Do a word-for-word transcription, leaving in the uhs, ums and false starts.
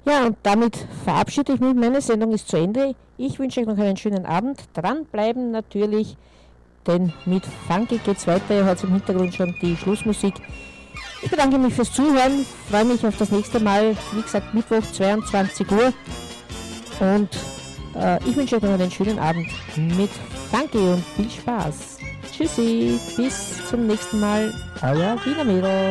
Ja, und damit verabschiede ich mich. Meine Sendung ist zu Ende. Ich wünsche euch noch einen schönen Abend. Dranbleiben natürlich, denn mit Funky geht es weiter. Ihr hört im Hintergrund schon die Schlussmusik. Ich bedanke mich fürs Zuhören, freue mich auf das nächste Mal. Wie gesagt, Mittwoch zweiundzwanzig Uhr. Und äh, ich wünsche euch noch einen schönen Abend mit Funky und viel Spaß. Tschüssi, bis zum nächsten Mal. Euer Wiener Mädel.